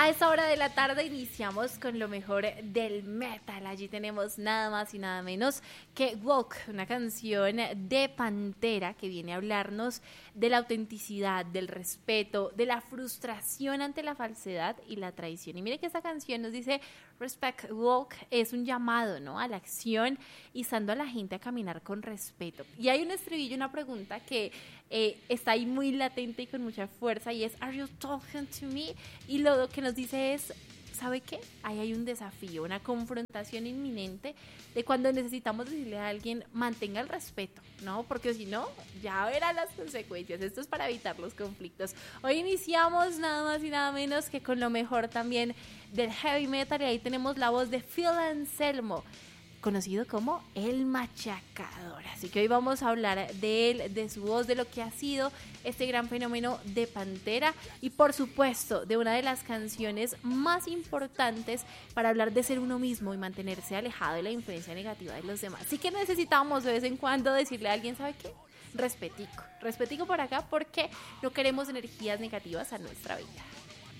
A esta hora de la tarde iniciamos con lo mejor del metal. Allí tenemos nada más y nada menos que Walk, una canción de Pantera que viene a hablarnos de la autenticidad, del respeto, de la frustración ante la falsedad y la traición. Y mire que esta canción nos dice Respect Walk, es un llamado, ¿no?, a la acción, izando a la gente a caminar con respeto. Y hay un estribillo, una pregunta que está ahí muy latente y con mucha fuerza, y es Are you talking to me? Y lo que nos dice es, ¿sabe qué? Ahí hay un desafío, una confrontación inminente de cuando necesitamos decirle a alguien mantenga el respeto, ¿no? Porque si no, ya verán las consecuencias. Esto es para evitar los conflictos. Hoy iniciamos nada más y nada menos que con lo mejor también del heavy metal, y ahí tenemos la voz de Phil Anselmo, conocido como El Machacador. Así que hoy vamos a hablar de él, de su voz, de lo que ha sido este gran fenómeno de Pantera y por supuesto de una de las canciones más importantes para hablar de ser uno mismo y mantenerse alejado de la influencia negativa de los demás. Así que necesitamos de vez en cuando decirle a alguien, ¿sabe qué? Respetico por acá, porque no queremos energías negativas a nuestra vida.